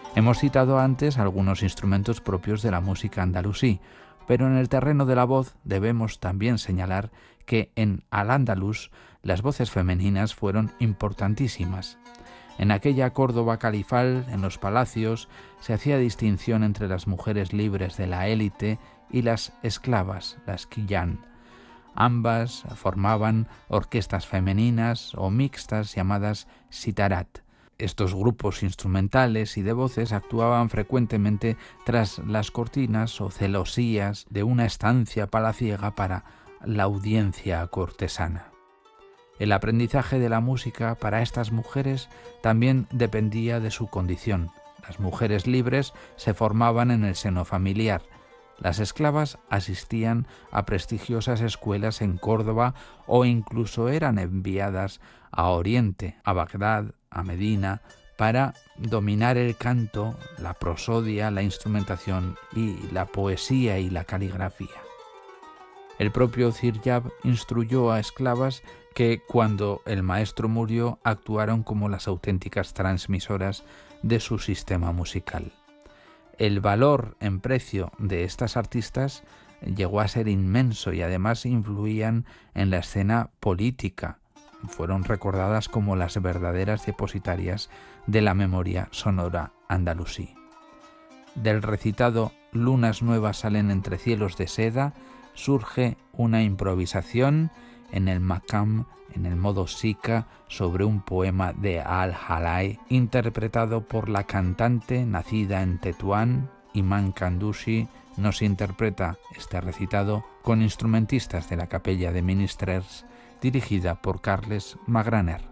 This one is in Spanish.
Hemos citado antes algunos instrumentos propios de la música andalusí, pero en el terreno de la voz debemos también señalar que en Al-Ándalus las voces femeninas fueron importantísimas. En aquella Córdoba califal, en los palacios, se hacía distinción entre las mujeres libres de la élite y las esclavas, las quillán. Ambas formaban orquestas femeninas o mixtas llamadas sitarat. Estos grupos instrumentales y de voces actuaban frecuentemente tras las cortinas o celosías de una estancia palaciega para la audiencia cortesana. El aprendizaje de la música para estas mujeres también dependía de su condición. Las mujeres libres se formaban en el seno familiar. Las esclavas asistían a prestigiosas escuelas en Córdoba o incluso eran enviadas a Oriente, a Bagdad, a Medina, para dominar el canto, la prosodia, la instrumentación y la poesía y la caligrafía. El propio Ziryab instruyó a esclavas que, cuando el maestro murió, actuaron como las auténticas transmisoras de su sistema musical. El valor en precio de estas artistas llegó a ser inmenso y además influían en la escena política. Fueron recordadas como las verdaderas depositarias de la memoria sonora andalusí. Del recitado Lunas nuevas salen entre cielos de seda surge una improvisación en el maqam, en el modo sika, sobre un poema de Al-Halay, interpretado por la cantante nacida en Tetuán, Iman Kandushi. Nos interpreta este recitado con instrumentistas de la Capella de Ministrers, dirigida por Carles Magraner.